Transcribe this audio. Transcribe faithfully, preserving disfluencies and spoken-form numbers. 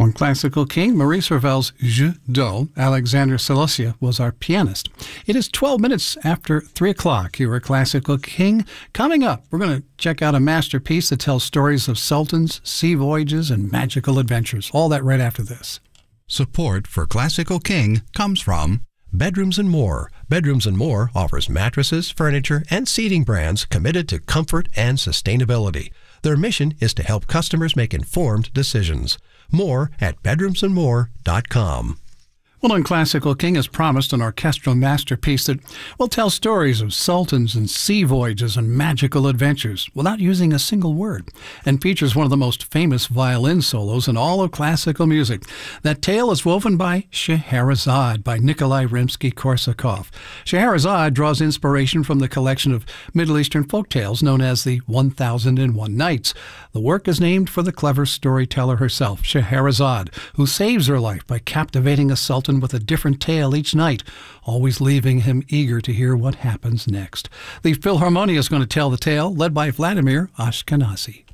On Classical King, Maurice Ravel's Jeu d'eau, Alexander Selossia was our pianist. It is twelve minutes after three o'clock here at Classical King. Coming up, we're going to check out a masterpiece that tells stories of sultans, sea voyages, and magical adventures. All that right after this. Support for Classical King comes from Bedrooms and More. Bedrooms and More offers mattresses, furniture, and seating brands committed to comfort and sustainability. Their mission is to help customers make informed decisions. More at bedrooms and more dot com. Well, on Classical King has promised an orchestral masterpiece that will tell stories of sultans and sea voyages and magical adventures without using a single word, and features one of the most famous violin solos in all of classical music. That tale is woven by Scheherazade by Nikolai Rimsky-Korsakov. Scheherazade draws inspiration from the collection of Middle Eastern folk tales known as the one thousand and one Nights. The work is named for the clever storyteller herself, Scheherazade, who saves her life by captivating a sultan with a different tale each night, always leaving him eager to hear what happens next. The Philharmonia is going to tell the tale, led by Vladimir Ashkenazy.